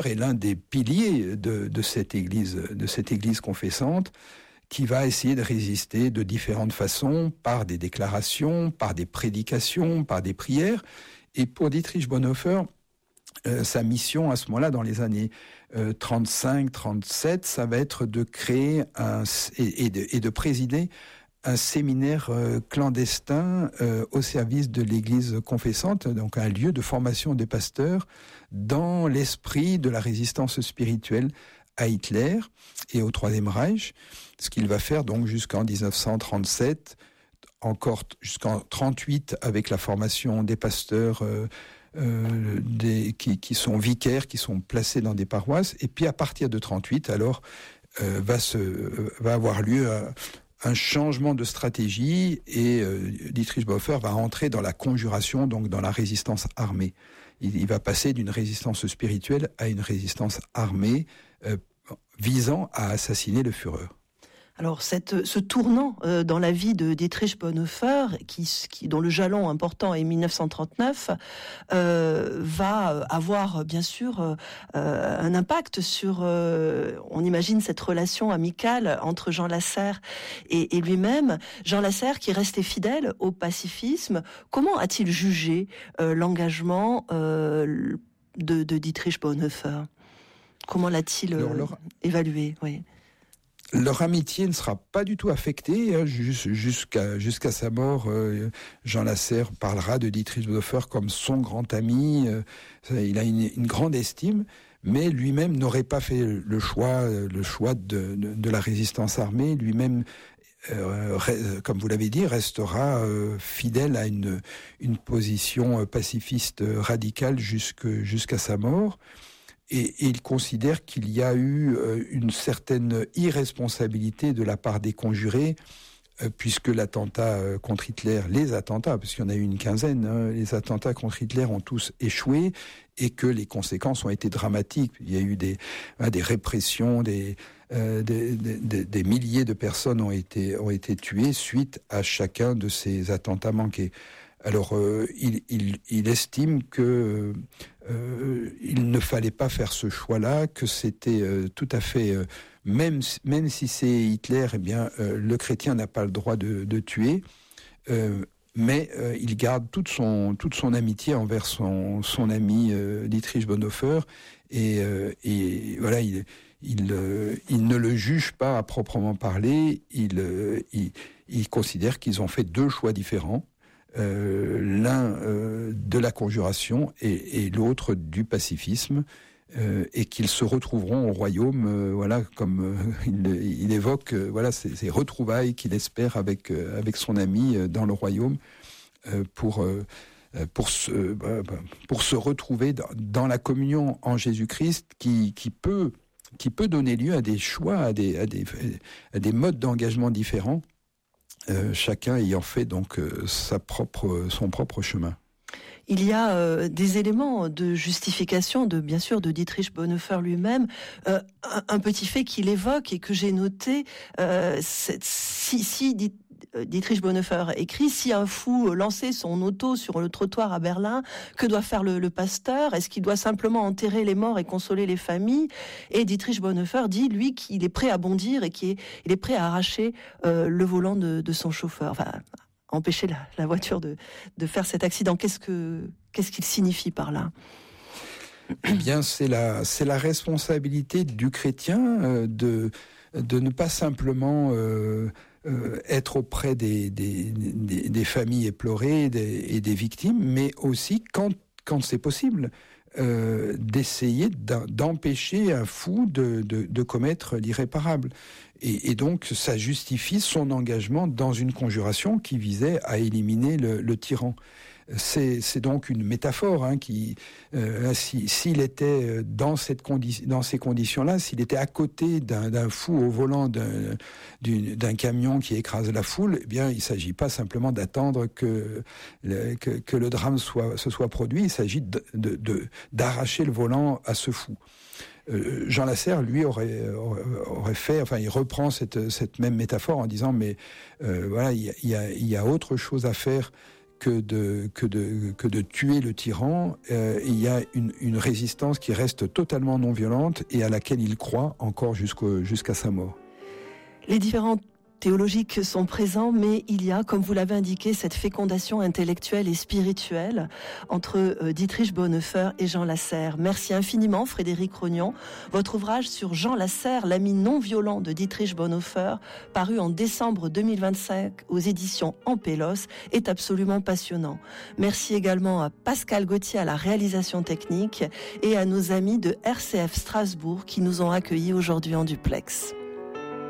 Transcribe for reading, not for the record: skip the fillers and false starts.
est l'un des piliers de cette église confessante, qui va essayer de résister de différentes façons, par des déclarations, par des prédications, par des prières. Et pour Dietrich Bonhoeffer, sa mission à ce moment-là, dans les années 35-37, ça va être de créer et de présider un séminaire clandestin au service de l'Église confessante, donc un lieu de formation des pasteurs dans l'esprit de la résistance spirituelle à Hitler et au Troisième Reich, ce qu'il va faire donc jusqu'en 1937, encore jusqu'en 1938 avec la formation des pasteurs qui sont vicaires, qui sont placés dans des paroisses, et puis à partir de 1938, alors va avoir lieu un changement de stratégie, et Dietrich Bonhoeffer va entrer dans la conjuration, donc dans la résistance armée. Il va passer d'une résistance spirituelle à une résistance armée visant à assassiner le Führer. Alors ce tournant dans la vie de Dietrich Bonhoeffer, dont le jalon important est 1939, va avoir bien sûr un impact sur, on imagine, cette relation amicale entre Jean Lasserre et lui-même. Jean Lasserre, qui restait fidèle au pacifisme, comment a-t-il jugé l'engagement de Dietrich Bonhoeffer ? Comment l'a-t-il évalué ? Oui. Leur amitié ne sera pas du tout affectée, jusqu'à sa mort. Jean Lasserre parlera de Dietrich Bonhoeffer comme son grand ami. Il a une grande estime, mais lui-même n'aurait pas fait le choix de la résistance armée. Lui-même, comme vous l'avez dit, restera fidèle à une position pacifiste radicale jusqu'à sa mort. Et il considère qu'il y a eu une certaine irresponsabilité de la part des conjurés, puisque l'attentat contre Hitler, les attentats, parce qu'il y en a eu une quinzaine, les attentats contre Hitler ont tous échoué, et que les conséquences ont été dramatiques. Il y a eu des répressions, des milliers de personnes ont été tuées suite à chacun de ces attentats manqués. Alors, il estime que il ne fallait pas faire ce choix-là, que c'était tout à fait, même si c'est Hitler, eh bien, le chrétien n'a pas le droit de tuer, mais il garde toute son amitié envers son ami Dietrich Bonhoeffer, et voilà, il ne le juge pas à proprement parler. Il considère qu'ils ont fait deux choix différents. L'un de la conjuration et l'autre du pacifisme, et qu'ils se retrouveront au royaume, voilà, comme il évoque, voilà, ces retrouvailles qu'il espère avec son ami dans le royaume, pour se retrouver dans la communion en Jésus-Christ, qui peut donner lieu à des choix, à des modes d'engagement différents. Chacun ayant fait donc son propre chemin. Il y a des éléments de justification bien sûr de Dietrich Bonhoeffer lui-même. Un petit fait qu'il évoque et que j'ai noté, si Dietrich Bonhoeffer écrit: si un fou lançait son auto sur le trottoir à Berlin, que doit faire le pasteur? Est-ce qu'il doit simplement enterrer les morts et consoler les familles? Et Dietrich Bonhoeffer dit, lui, qu'il est prêt à bondir et qu'il est prêt à arracher le volant de son chauffeur. Enfin, empêcher la voiture de faire cet accident. Qu'est-ce qu'il signifie par là? Eh bien, c'est la responsabilité du chrétien de ne pas simplement être auprès des familles éplorées et des victimes, mais aussi, quand c'est possible, d'essayer d'empêcher un fou de commettre l'irréparable. Et donc, ça justifie son engagement dans une conjuration qui visait à éliminer le tyran. C'est donc une métaphore, qui, s'il était dans ces conditions-là, s'il était à côté d'un fou au volant d'un camion qui écrase la foule, eh bien, il ne s'agit pas simplement d'attendre que le drame se soit produit. Il s'agit d'arracher le volant à ce fou. Jean Lasserre, lui, aurait fait, il reprend cette même métaphore en disant, mais voilà, il y a autre chose à faire que de tuer le tyran. Il y a une résistance qui reste totalement non violente et à laquelle il croit encore jusqu'à sa mort. Les différents théologiques sont présents, mais il y a, comme vous l'avez indiqué, cette fécondation intellectuelle et spirituelle entre Dietrich Bonhoeffer et Jean Lasserre. Merci infiniment, Frédéric Rognon. Votre ouvrage sur Jean Lasserre, l'ami non violent de Dietrich Bonhoeffer, paru en décembre 2025 aux éditions Ampélos, est absolument passionnant. Merci également à Pascal Gauthier à la réalisation technique et à nos amis de RCF Strasbourg qui nous ont accueillis aujourd'hui en duplex.